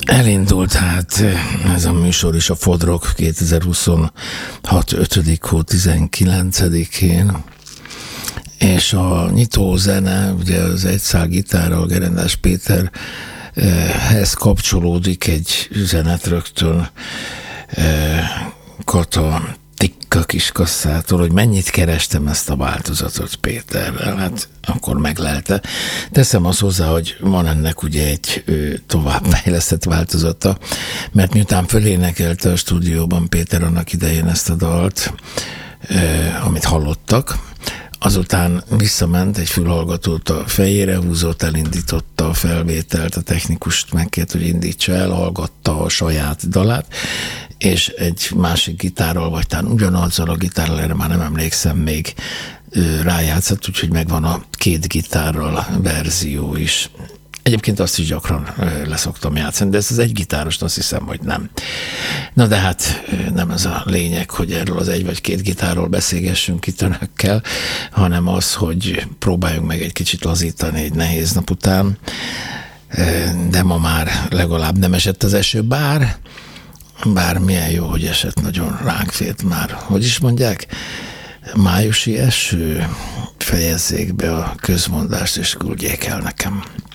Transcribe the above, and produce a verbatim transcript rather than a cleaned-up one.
Elindult hát ez a műsor is, a Fodrock kétezer-huszonhat. ötödik hó tizenkilencedikén, és a nyitó zene, ugye az egyszál gitárral Gerendás Péterhez kapcsolódik egy üzenet rögtön Kata Tikka Kiskasszától, hogy mennyit kerestem ezt a változatot Péterrel, hát akkor meglelte. Teszem azt hozzá, hogy van ennek ugye egy továbbfejlesztett változata, mert miután fölénekelte a stúdióban Péter annak idején ezt a dalt, amit hallottak, azután visszament, egy fülhallgatót a fejére húzott, elindította a felvételt, a technikust megkért, hogy indítsa el, hallgatta a saját dalát, és egy másik gitárral, vagy talán ugyanazzal a gitárral, erre már nem emlékszem, még rájátszott, úgyhogy megvan a két gitárral verzió is. Egyébként azt is gyakran leszoktam játszani, de ezt az egy gitárost azt hiszem, hogy nem. Na de hát nem ez a lényeg, hogy erről az egy vagy két gitárról beszélgessünk itt önökkel, hanem az, hogy próbáljunk meg egy kicsit lazítani egy nehéz nap után, de ma már legalább nem esett az eső, bár Bár milyen jó, hogy esett, nagyon ránk fért már. Hogy is mondják? Májusi eső, fejezzék be a közmondást, és küldjék el nekem.